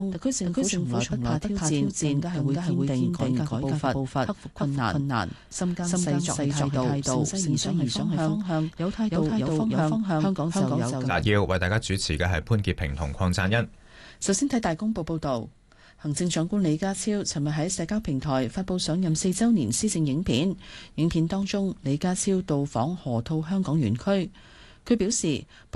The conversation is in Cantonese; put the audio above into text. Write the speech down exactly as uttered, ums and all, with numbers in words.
特區政府從來不怕挑戰，更加係會堅定改革嘅步伐，克服困難，困難深耕細作嘅態度，誠心而想方向，有態度有方向，香港就有。 嗱，要為大家主持嘅係潘潔平同鄺贊恩。 首先睇大公報報導。行政長官李家超尋日喺社交平台發布上任四週年施政影片，影片當中李家超到訪河套香港園區，佢表示。